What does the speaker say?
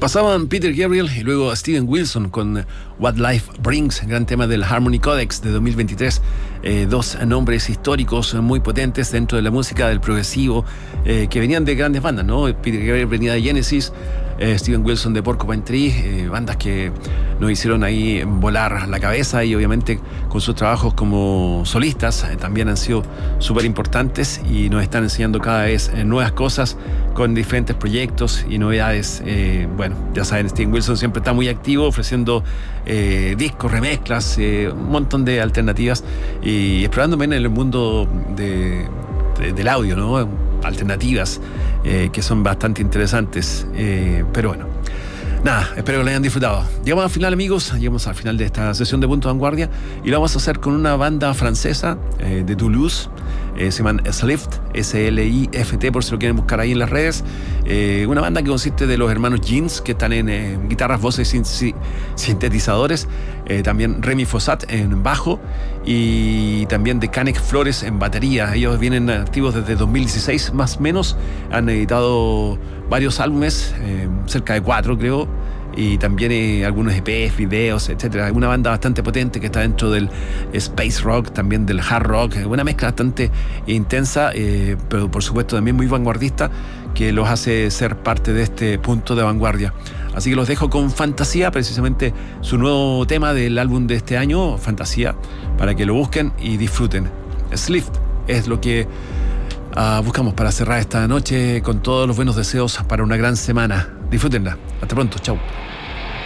Pasaban Peter Gabriel y luego Steven Wilson con What Life Brings, gran tema del Harmony Codex de 2023. Dos nombres históricos muy potentes dentro de la música del progresivo, que venían de grandes bandas, ¿no? Peter Gabriel venía de Genesis, Steven Wilson de Porcupine Tree, bandas que nos hicieron ahí volar la cabeza, y obviamente con sus trabajos como solistas también han sido súper importantes y nos están enseñando cada vez nuevas cosas con diferentes proyectos y novedades. Bueno, ya saben, Steven Wilson siempre está muy activo ofreciendo discos, remezclas, un montón de alternativas y explorándome en el mundo del audio, ¿no? Alternativas que son bastante interesantes, pero bueno, nada, espero que lo hayan disfrutado. Llegamos al final, amigos, llegamos al final de esta sesión de Punto de Vanguardia y lo vamos a hacer con una banda francesa de Toulouse, se llaman Slift, S-L-I-F-T, por si lo quieren buscar ahí en las redes. Una banda que consiste de los hermanos Jeans, que están en guitarras, voces y sintetizadores, también Remy Fossat en bajo y también de Canek Flores en batería. Ellos vienen activos desde 2016 más o menos, han editado varios álbumes, cerca de 4 creo, y también algunos EPs, videos, etcétera. Una banda bastante potente que está dentro del space rock, también del hard rock, una mezcla bastante intensa, pero por supuesto también muy vanguardista, que los hace ser parte de este punto de vanguardia. Así que los dejo con Fantasía, precisamente su nuevo tema del álbum de este año, Fantasía, para que lo busquen y disfruten. Slift es lo que buscamos para cerrar esta noche con todos los buenos deseos para una gran semana. Disfrútenla. Hasta pronto. Chau.